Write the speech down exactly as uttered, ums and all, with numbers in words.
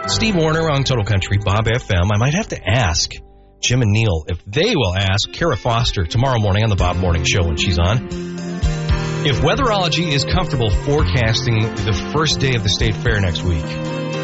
Steve Warner on Total Country, Bob F M. I might have to ask Jim and Neil if they will ask Kara Foster tomorrow morning on the Bob Morning Show when she's on, if weatherology is comfortable forecasting the first day of the state fair next week.